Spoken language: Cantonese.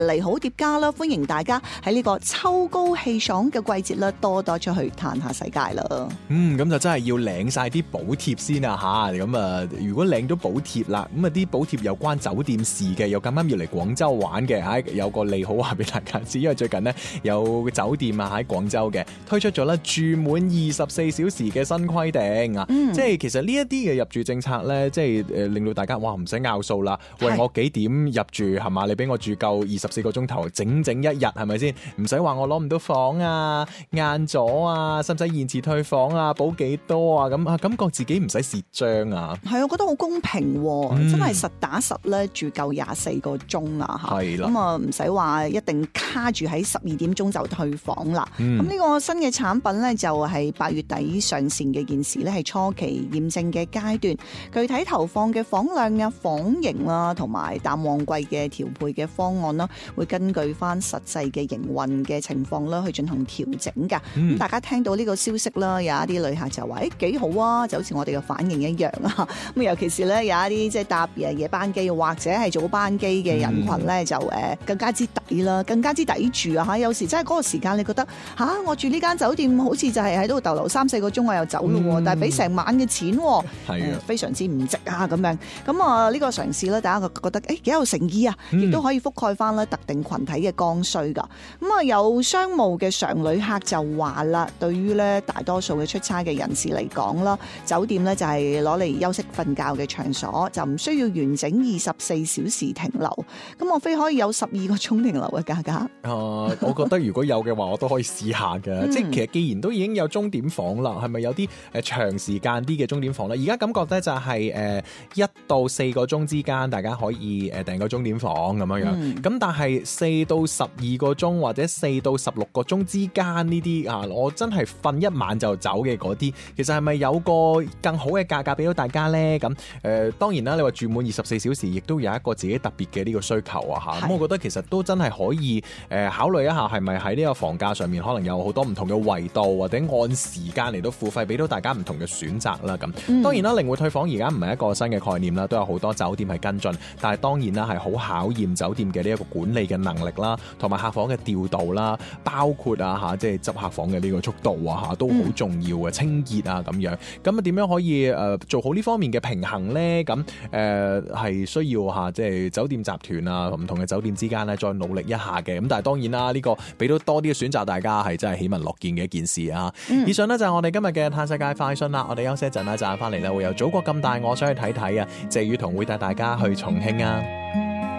利好疊加啦，歡迎大家喺呢個秋高氣爽嘅季節啦，多多出去嘆下世界啦。 咁就真係要領晒啲補貼先啊吓，咁啊如果領到補貼啦，咁啊啲補貼又關酒店事嘅，又咁啱要嚟廣州玩嘅吓，有個利好話俾大家知，因為最近呢，有酒店啊喺廣州嘅推出咗咧住滿24小時嘅新規定啊，即係其實呢一啲嘅入住政策咧，即係令到大家哇唔使拗數啦，喂我幾點入住係嘛？你俾我住夠24個鐘頭，整整一日係咪先？唔使話我攞唔到房啊，晏咗啊，使唔使延遲退房啊，補幾多啊？咁啊感覺自己唔使蝕張啊。係， 我覺得好公平喎，真係實打實咧住夠24個鐘啊嚇。係啦，咁啊唔使話一定卡住喺12點鐘就退房啦。咁呢個新嘅產品咧就係8月底上線嘅件事咧，係初期驗證嘅階段，具體投放嘅房量啊、房型啊同埋淡旺季嘅調配嘅方案啦，會根據翻實際嘅營運嘅情況啦去進行調整㗎。咁大家聽到呢個消息啦，有一啲旅客就話幾好啊，就好似我哋嘅反應一樣啊。咁尤其是咧有一啲即係搭夜班機或者係早班機嘅人群咧，就更加之抵啦，更加之抵住啊嚇！有時真係嗰個時間你覺得我住呢間酒店好似就係喺度逗留3-4個鐘我又走咯，但係俾成晚嘅錢，非常之唔值啊咁樣。咁啊呢個嘗試咧，大家覺得幾有誠意啊，亦都可以覆蓋翻咧特定群體嘅剛需㗎。咁啊有商務嘅常旅客就話啦，對於咧大多數嘅出差嘅人士嚟講啦，酒店咧就係攞嚟休息瞓覺嘅場所，就唔需要完整24小時停留。咁莫非可以有12個鐘停留嘅價格？ 我覺得如果有嘅話，我都可以試下嘅。即係其實既然都已經有鐘點房啦，係咪有啲長時間啲嘅鐘點房咧？而家感覺咧就係1到4個鐘之間，大家可以訂個鐘點房咁樣樣。咁但係4到12個鐘或者4到16個鐘之間呢啲我真係瞓一晚就走嘅嗰啲，其實係咪有個更好嘅價格俾到大家咧？咁當然啦，你話住滿24小時，亦都有一個自己特別嘅呢個需求啊嚇。咁我覺得其實都真係可以考慮一下，係咪喺呢個房價上面可能有好多唔同嘅維度，或者按時間嚟到付費，俾到大家唔同嘅選擇啦。咁當然啦，靈活退房而家唔係一個新嘅概念啦，都有好多酒店係跟進，但係當然啦係好考驗酒店嘅呢一個管理嘅能力啦，同埋客房嘅調度啦，包括即係執客房嘅呢個速度都好重要嘅，清潔咁樣。咁啊點樣可以做好呢方面嘅平衡咧？咁係需要即係酒店集團唔同嘅酒店之間咧再努力一下嘅。咁但係當然啦，呢個俾到多啲嘅選擇，大家係真係喜聞樂見嘅一件事啊！以上呢就係我哋今日嘅嘆世界快訊啦，我哋休息一陣啦，陣間翻嚟咧會有祖國咁大，我想去睇睇啊！謝雨桐會帶大家去重慶啊！